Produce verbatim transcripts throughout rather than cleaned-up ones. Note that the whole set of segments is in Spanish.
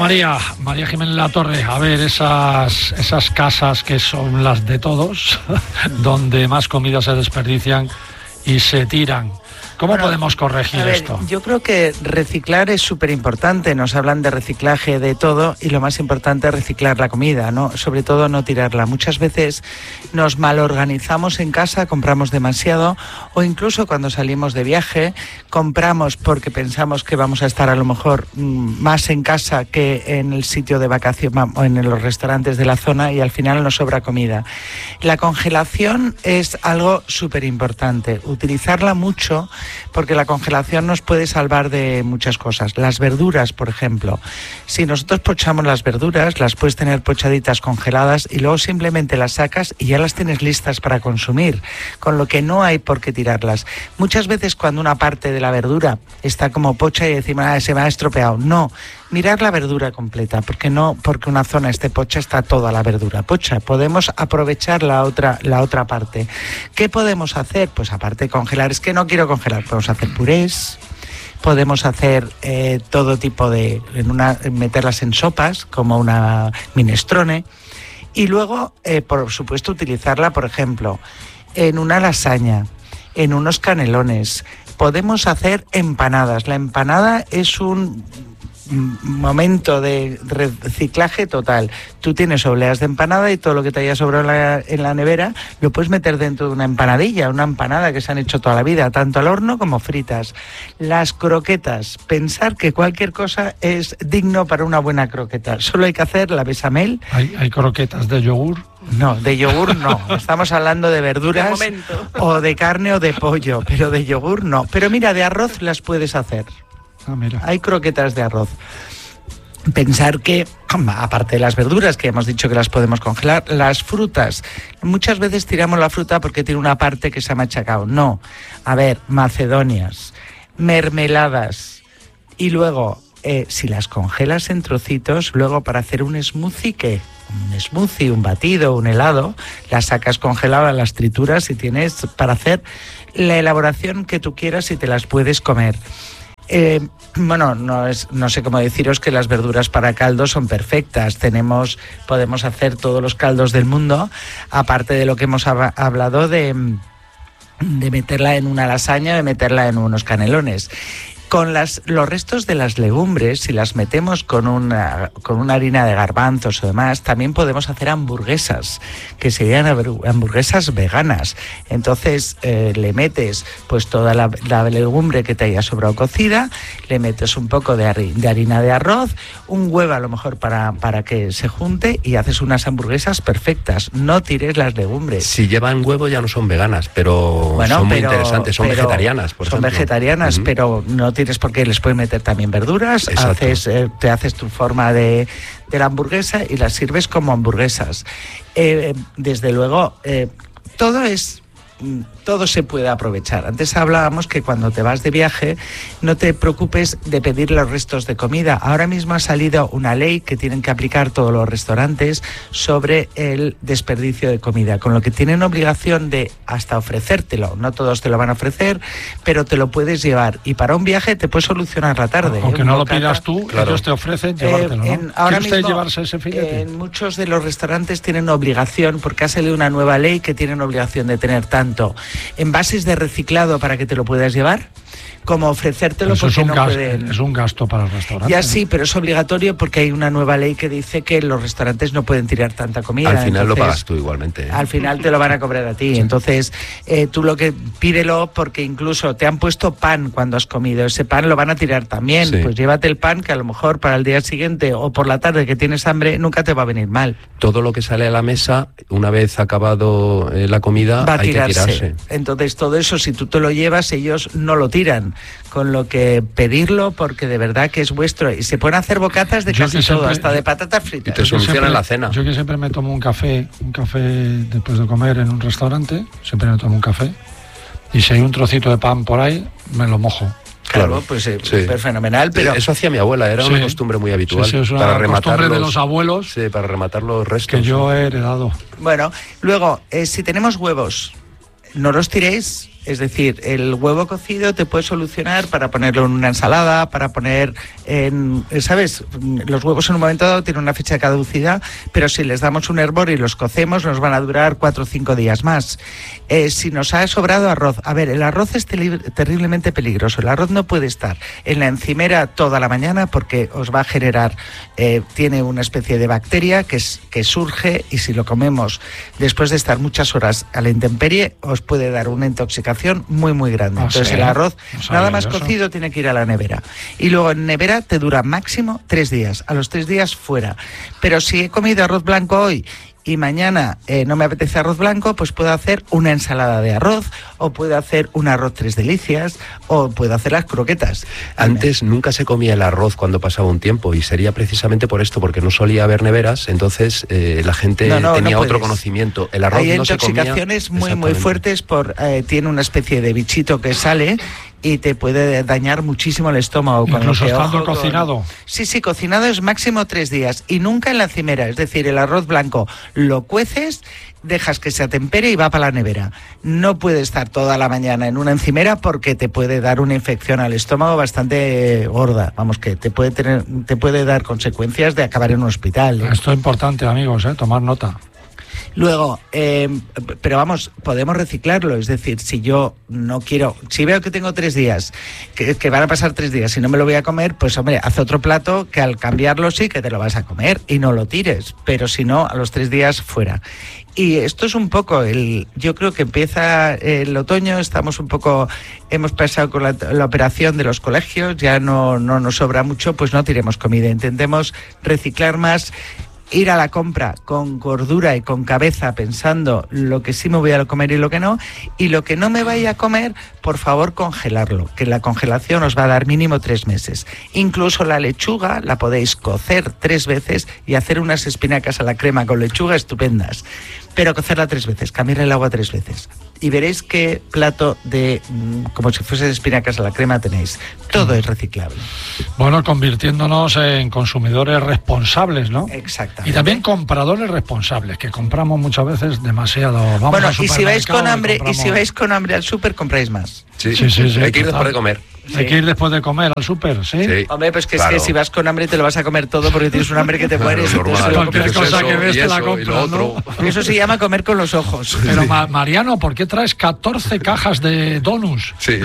María, María Jiménez Latorre, a ver, esas, esas casas que son las de todos, donde más comida se desperdician y se tiran. ¿Cómo bueno, podemos corregir a ver, esto? Yo creo que reciclar es súper importante. Nos hablan de reciclaje de todo y lo más importante es reciclar la comida, ¿no? Sobre todo no tirarla. Muchas veces nos malorganizamos en casa, compramos demasiado, o incluso cuando salimos de viaje compramos porque pensamos que vamos a estar a lo mejor más en casa que en el sitio de vacación o en los restaurantes de la zona, y al final nos sobra comida. La congelación es algo súper importante. Utilizarla mucho, porque la congelación nos puede salvar de muchas cosas. Las verduras, por ejemplo. Si nosotros pochamos las verduras, las puedes tener pochaditas congeladas y luego simplemente las sacas y ya las tienes listas para consumir, con lo que no hay por qué tirarlas. Muchas veces cuando una parte de la verdura está como pocha y decimos, ah, se me ha estropeado. No, mirar la verdura completa, porque no porque una zona esté pocha está toda la verdura pocha. Podemos aprovechar la otra, la otra parte. ¿Qué podemos hacer? Pues aparte de congelar, es que no quiero congelar, podemos hacer purés, podemos hacer eh, todo tipo de, en una, meterlas en sopas, como una minestrone, y luego, eh, por supuesto, utilizarla, por ejemplo, en una lasaña, en unos canelones. Podemos hacer empanadas. La empanada es un momento de reciclaje total. Tú tienes obleas de empanada y todo lo que te haya sobrado en la, en la nevera lo puedes meter dentro de una empanadilla, una empanada que se han hecho toda la vida, tanto al horno como fritas. Las croquetas, pensar que cualquier cosa es digno para una buena croqueta. Solo hay que hacer la bechamel. ¿Hay, hay croquetas de yogur? No, de yogur no. Estamos hablando de verduras de o de carne o de pollo, pero de yogur no. Pero mira, de arroz las puedes hacer. Ah, mira. Hay croquetas de arroz. Pensar que, aparte de las verduras, que hemos dicho que las podemos congelar, las frutas, muchas veces tiramos la fruta porque tiene una parte que se ha machacado. No, a ver, macedonias, mermeladas, y luego, eh, si las congelas en trocitos, luego para hacer un smoothie, ¿qué? Un smoothie, un batido, un helado, las sacas congeladas, las trituras y tienes para hacer la elaboración que tú quieras y te las puedes comer. Eh, bueno, no es, no sé cómo deciros que las verduras para caldo son perfectas. Tenemos, podemos hacer todos los caldos del mundo, aparte de lo que hemos hab- hablado de, de meterla en una lasaña, de meterla en unos canelones. Con las, los restos de las legumbres, si las metemos con una, con una harina de garbanzos o demás, también podemos hacer hamburguesas, que serían hamburguesas veganas. Entonces eh, le metes pues toda la, la legumbre que te haya sobrado cocida, le metes un poco de, hari, de harina de arroz, un huevo a lo mejor para, para que se junte y haces unas hamburguesas perfectas. No tires las legumbres. Si llevan huevo ya no son veganas, pero bueno, son muy pero, interesantes, son pero, vegetarianas, por son ejemplo. Son vegetarianas, uh-huh. Pero no tienes por qué, les puedes meter también verduras, haces, eh, te haces tu forma de, de la hamburguesa y las sirves como hamburguesas. Eh, desde luego, eh, todo es... todo se puede aprovechar. Antes hablábamos que cuando te vas de viaje no te preocupes de pedir los restos de comida. Ahora mismo ha salido una ley que tienen que aplicar todos los restaurantes sobre el desperdicio de comida, con lo que tienen obligación de hasta ofrecértelo. No todos te lo van a ofrecer, pero te lo puedes llevar. Y para un viaje te puedes solucionar la tarde. Aunque ¿eh? no Bocata, lo pidas tú, claro. Ellos te ofrecen llevártelo, ¿no? En, ahora ¿Quiere usted mismo, llevarse ese filete? En muchos de los restaurantes tienen obligación, porque ha salido una nueva ley que tienen obligación de tener tanto envases de reciclado para que te lo puedas llevar, como ofrecértelo. Eso porque es un, no gas, pueden... es un gasto para el restaurante. Ya sí, pero es obligatorio porque hay una nueva ley que dice que los restaurantes no pueden tirar tanta comida. Al final entonces, lo pagas tú igualmente, ¿eh? Al final te lo van a cobrar a ti. Sí. Entonces, eh, tú lo que pídelo, porque incluso te han puesto pan cuando has comido. Ese pan lo van a tirar también. Sí. Pues llévate el pan, que a lo mejor para el día siguiente o por la tarde que tienes hambre nunca te va a venir mal. Todo lo que sale a la mesa, una vez acabado eh, la comida, va a hay tirarse. que tirarse. Entonces todo eso, si tú te lo llevas, ellos no lo tiran. Con lo que pedirlo, porque de verdad que es vuestro. Y se pueden hacer bocatas de yo casi todo, siempre, hasta de patatas fritas. Y te solucionan la cena. Yo que siempre me tomo un café, un café después de comer en un restaurante, siempre me tomo un café. Y si hay un trocito de pan por ahí, me lo mojo. Claro, claro, pues eh, sí. fenomenal, pero... Eso hacía mi abuela, era sí. una costumbre muy habitual. Sí, sí, es una para rematar costumbre los, de los abuelos. Sí, para rematar los restos. Que yo he heredado. Bueno, luego, eh, si tenemos huevos, no los tiréis, Es decir, el huevo cocido te puede solucionar para ponerlo en una ensalada, para poner en, ¿sabes? Los huevos en un momento dado tienen una fecha de caducidad, pero si les damos un hervor y los cocemos nos van a durar cuatro o cinco días más. Eh, si nos ha sobrado arroz, a ver, el arroz es teli- terriblemente peligroso. El arroz no puede estar en la encimera toda la mañana porque os va a generar, eh, tiene una especie de bacteria que, es, que surge y si lo comemos después de estar muchas horas a la intemperie os puede dar una intoxicación muy muy grande. Ah, Entonces ¿sí? el arroz, No nada más eso. cocido, tiene que ir a la nevera. Y luego en nevera te dura máximo tres días. A los tres días fuera. Pero si he comido arroz blanco hoy y mañana eh, no me apetece arroz blanco, pues puedo hacer una ensalada de arroz, o puedo hacer un arroz tres delicias, o puedo hacer las croquetas. Antes nunca se comía el arroz cuando pasaba un tiempo, y sería precisamente por esto, porque no solía haber neveras, entonces eh, la gente No, no, tenía no otro puedes. conocimiento. El arroz Hay no se comía. intoxicaciones muy muy Exactamente. fuertes por eh, tiene una especie de bichito que sale y te puede dañar muchísimo el estómago. Con Incluso lo que, estando ojo, con- cocinado. Sí, sí, cocinado es máximo tres días y nunca en la encimera. Es decir, el arroz blanco lo cueces, dejas que se atempere y va para la nevera. No puede estar toda la mañana en una encimera porque te puede dar una infección al estómago bastante gorda. Vamos, que te puede tener, te puede dar consecuencias de acabar en un hospital, ¿eh? Esto es importante, amigos, ¿eh? Tomar nota. Luego, eh, pero vamos, podemos reciclarlo, es decir, si yo no quiero, si veo que tengo tres días, que, que van a pasar tres días y no me lo voy a comer, pues hombre, haz otro plato que al cambiarlo sí que te lo vas a comer y no lo tires, pero si no, a los tres días fuera. Y esto es un poco, el, yo creo que empieza el otoño, estamos un poco, hemos pasado con la, la operación de los colegios, ya no, no nos sobra mucho, pues no tiremos comida, intentemos reciclar más. Ir a la compra con cordura y con cabeza pensando lo que sí me voy a comer y lo que no, y lo que no me vaya a comer, por favor congelarlo, que la congelación os va a dar mínimo tres meses. Incluso la lechuga la podéis cocer tres veces y hacer unas espinacas a la crema con lechuga estupendas, pero cocerla tres veces, cambiarle el agua tres veces. Y veréis qué plato de, como si fuese espinacas a la crema tenéis. Todo es reciclable. Bueno, convirtiéndonos en consumidores responsables, ¿no? Exactamente. Y también compradores responsables, que compramos muchas veces demasiado. Vamos Bueno, al y si vais con supermercado hambre, y compramos- si vais con hambre al súper, compráis más. Sí, Sí, sí, sí, hay que ir total. después de comer. Hay que ir después de comer al súper, ¿sí? Sí. Hombre, pues que Claro. es que si vas con hambre te lo vas a comer todo porque tienes un hambre que te mueres. Claro, entonces normal. lo Cualquier compras. cosa eso, que ves y te la eso, y lo compras, ¿no? otro. Eso se llama comer con los ojos. Pero Ma- Mariano, ¿por qué traes catorce cajas de donuts? Sí,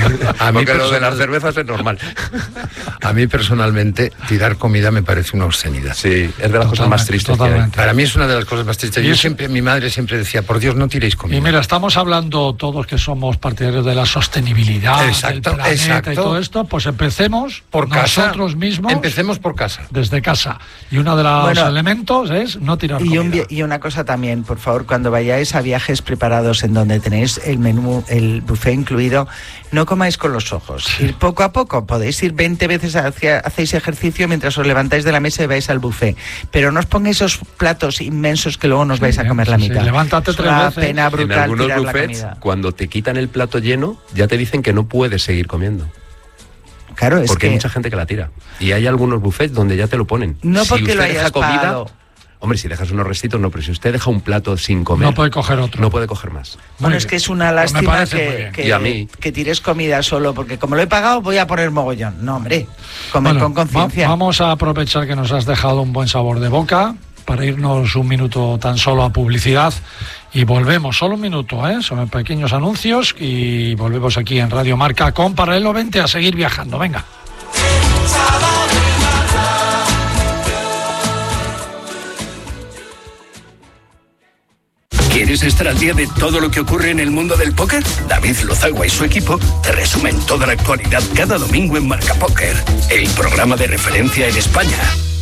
A mí porque lo de personal- las cervezas es normal. A mí personalmente tirar comida me parece una obscenidad. Sí, es de las cosas más Totalmente, tristes que hay. totalmente. Para mí es una de las cosas más tristes. Y Yo eso- siempre, mi madre siempre decía, por Dios, no tiréis comida. Y mira, estamos hablando todos que somos partidarios de la sostenibilidad, Exacto, del planeta exacto. y todo esto, pues empecemos por casa. nosotros mismos Empecemos por casa. desde casa. Y uno de los Bueno, elementos es no tirar Y, un comida. vi- y una cosa también, por favor, cuando vayáis a viajes preparados en donde tenéis el menú, el buffet incluido, no comáis con los ojos. Ir poco a poco. Podéis ir veinte veces hacia, hacéis ejercicio mientras os levantáis de la mesa y vais al buffet. Pero no os pongáis esos platos inmensos que luego nos vais a Sí, comer la sí, sí. mitad. Levántate Es tres una veces. pena En brutal algunos tirar la buffets, comida. cuando te quitan el plato lleno, ya te dicen que no puedes seguir comiendo. Claro, es Porque que hay mucha gente que la tira. Y hay algunos buffets donde ya te lo ponen. no Si porque usted lo deja hayas comida, pagado. hombre, si dejas unos restitos, no, pero si usted deja un plato sin comer, No puede coger otro. no puede coger más. Bueno, Muy es que bien. es una Pues me lástima parece muy que, bien. que, Y a mí. que tires comida solo, porque como lo he pagado voy a poner mogollón. No, hombre, comer Bueno, con conciencia. va- vamos a aprovechar que nos has dejado un buen sabor de boca para irnos un minuto tan solo a publicidad y volvemos, solo un minuto, ¿eh? Son pequeños anuncios y volvemos aquí en Radio Marca con Paralelo veinte a seguir viajando. Venga. ¿Quieres estar al día de todo lo que ocurre en el mundo del póker? David Lozagua y su equipo te resumen toda la actualidad cada domingo en Marca Póker, el programa de referencia en España.